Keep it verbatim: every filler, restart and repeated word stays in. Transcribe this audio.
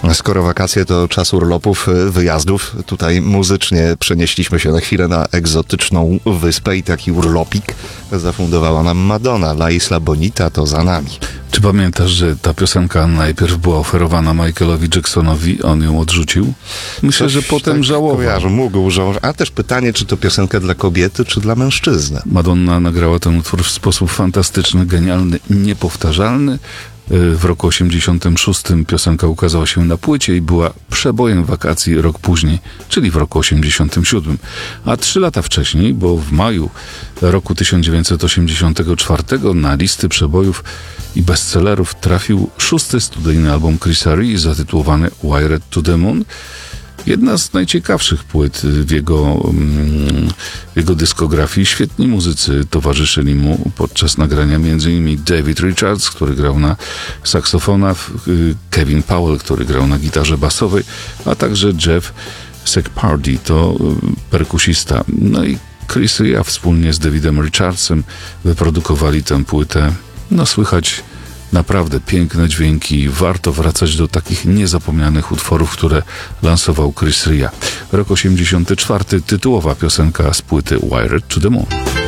Skoro wakacje, to czas urlopów, wyjazdów. Tutaj muzycznie przenieśliśmy się na chwilę na egzotyczną wyspę i taki urlopik zafundowała nam Madonna. La Isla Bonita to za nami. Czy pamiętasz, że ta piosenka najpierw była oferowana Michaelowi Jacksonowi, on ją odrzucił? Myślę, Coś że potem tak żałował. Kojarzę, mógł żałować. A też pytanie, czy to piosenka dla kobiety, czy dla mężczyzny? Madonna nagrała ten utwór w sposób fantastyczny, genialny, niepowtarzalny. W roku osiemdziesiątym szóstym piosenka ukazała się na płycie i była przebojem wakacji rok później, czyli w roku osiemdziesiątym siódmym. A trzy lata wcześniej, bo w maju roku tysiąc dziewięćset osiemdziesiątego czwartego na listy przebojów i bestsellerów trafił szósty studyjny album Chrisa Rea zatytułowany Wired to the Moon. Jedna z najciekawszych płyt w jego, w jego dyskografii. Świetni muzycy towarzyszyli mu podczas nagrania, między innymi David Richards, który grał na saksofonach, Kevin Powell, który grał na gitarze basowej, a także Jeff Sekpardi, to perkusista. No i Chris Rea wspólnie z Davidem Richardsem wyprodukowali tę płytę. No słychać naprawdę piękne dźwięki. Warto wracać do takich niezapomnianych utworów, które lansował Chris Rea. Rok osiemdziesiąty czwarty, tytułowa piosenka z płyty Wired to the Moon.